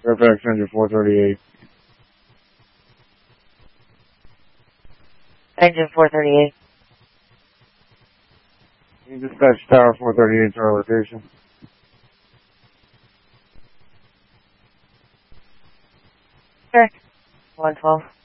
Fairfax Engine 438. Engine 438. You dispatch Tower 438 to our location. Sure. 112.